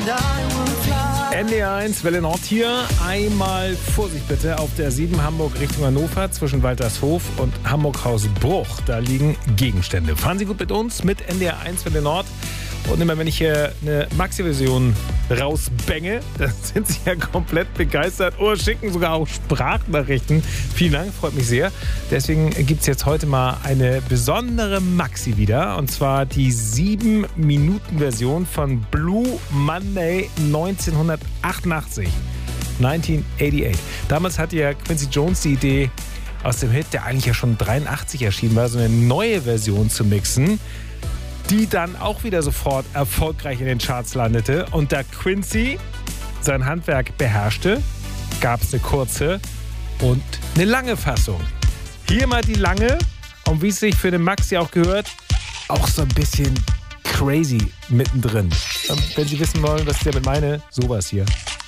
NDR1 Welle Nord hier. Einmal Vorsicht bitte auf der 7 Hamburg Richtung Hannover zwischen Waltershof und Hamburg-Hausbruch. Da liegen Gegenstände. Fahren Sie gut mit uns mit NDR1 Welle Nord. Und immer wenn ich hier eine Maxi-Version rausbänge, dann sind Sie ja komplett begeistert oder schicken sogar auch Sprachnachrichten. Vielen Dank, freut mich sehr. Deswegen gibt es jetzt heute mal eine besondere Maxi wieder. Und zwar die 7-Minuten-Version von Blue Monday 1988. 1988. Damals hatte ja Quincy Jones die Idee, aus dem Hit, der eigentlich ja schon 83 erschienen war, so eine neue Version zu mixen, die dann auch wieder sofort erfolgreich in den Charts landete. Und da Quincy sein Handwerk beherrschte, gab es eine kurze und eine lange Fassung. Hier mal die lange und wie es sich für den Maxi auch gehört, auch so ein bisschen crazy mittendrin. Und wenn Sie wissen wollen, was ich damit meine, sowas hier.